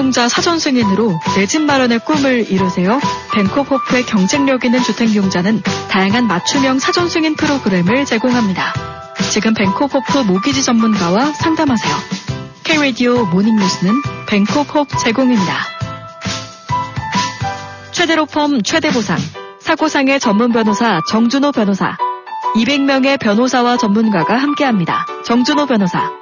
주택융자 사전 승인으로 내 집 마련의 꿈을 이루세요. 벤코호프의 경쟁력 있는 주택융자는 다양한 맞춤형 사전 승인 프로그램을 제공합니다. 지금 벤코호프 모기지 전문가와 상담하세요. K-라디오 모닝뉴스는 벤코호프 제공입니다. 최대로 펌 최대보상, 사고상의 전문 변호사 정준호 변호사, 200명의 변호사와 전문가가 함께합니다. 정준호 변호사.